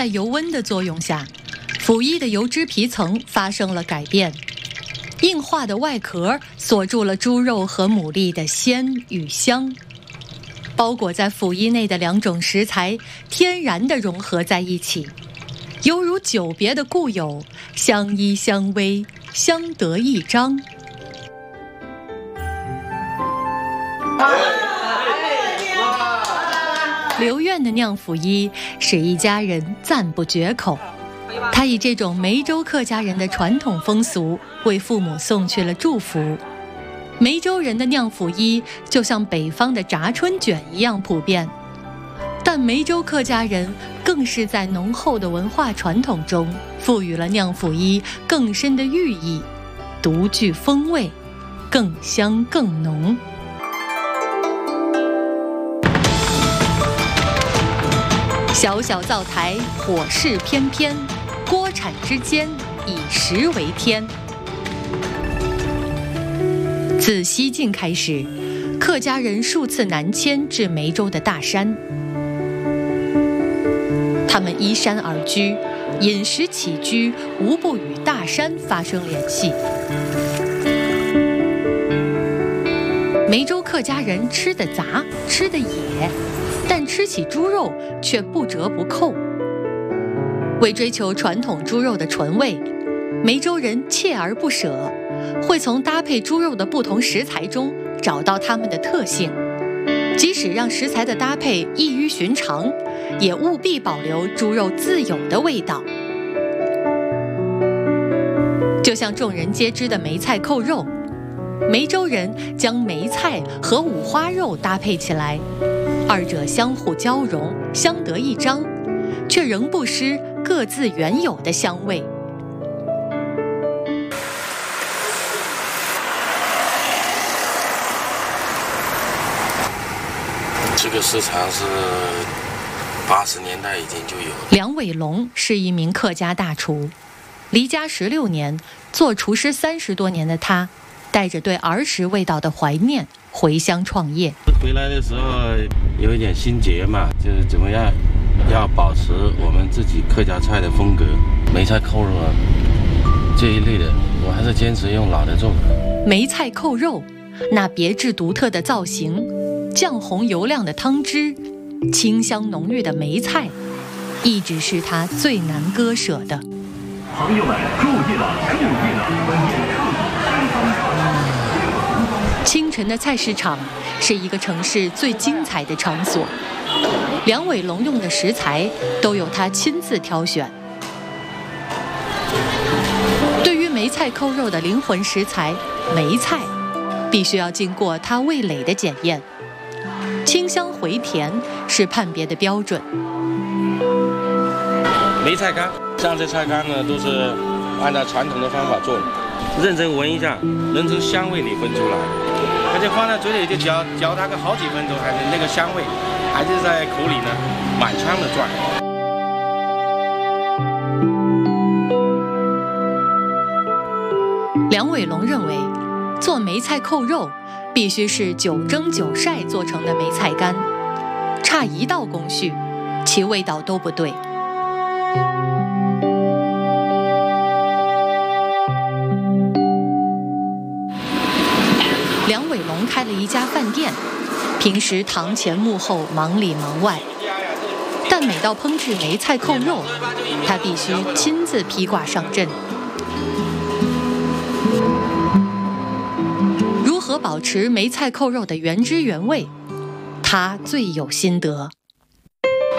在油温的作用下，腐衣的油脂皮层发生了改变，硬化的外壳锁住了猪肉和牡蛎的鲜与香。包裹在腐衣内的两种食材天然地融合在一起，犹如久别的故友，相依相偎，相得益彰。刘院的酿腐衣使一家人赞不绝口，他以这种梅州客家人的传统风俗为父母送去了祝福。梅州人的酿腐衣就像北方的炸春卷一样普遍，但梅州客家人更是在浓厚的文化传统中赋予了酿腐衣更深的寓意，独具风味，更香更浓。小小灶台，火势翩翩，锅铲之间，以食为天。自西晋开始，客家人数次南迁至梅州的大山，他们依山而居，饮食起居无不与大山发生联系。梅州客家人吃得杂，吃得野，但吃起猪肉却不折不扣。为追求传统猪肉的纯味，梅州人锲而不舍，会从搭配猪肉的不同食材中找到它们的特性，即使让食材的搭配异于寻常，也务必保留猪肉自有的味道。就像众人皆知的梅菜扣肉，梅州人将梅菜和五花肉搭配起来，二者相互交融，相得益彰，却仍不失各自原有的香味。 这个市场是80年代已经就有了。 梁伟龙是一名客家大厨，离家16年，做厨师30多年的他，带着对儿时味道的怀念回乡创业。 回来的时候有一点心结嘛，就是怎么样要保持我们自己客家菜的风格，梅菜扣肉啊这一类的，我还是坚持用老的做法。 梅菜扣肉，那别致独特的造型，酱红油亮的汤汁，清香浓郁的梅菜，一直是他最难割舍的。 朋友们注意了，注意了！ 清晨的菜市场是一个城市最精彩的场所，梁伟龙用的食材都由他亲自挑选。对于梅菜扣肉的灵魂食材梅菜，必须要经过他味蕾的检验，清香回甜是判别的标准。 梅菜干，像这菜干呢，都是按照传统的方法做的，认真闻一下，能从香味里分出来，而且放在嘴里就嚼它个好几分钟，还是那个香味还是在口里呢满腔的转。 梁伟龙认为，做梅菜扣肉必须是9蒸9晒做成的梅菜干，差一道工序，其味道都不对。梁伟龙开了一家饭店，平时堂前幕后忙里忙外，但每到烹制梅菜扣肉，他必须亲自披挂上阵。如何保持梅菜扣肉的原汁原味，他最有心得。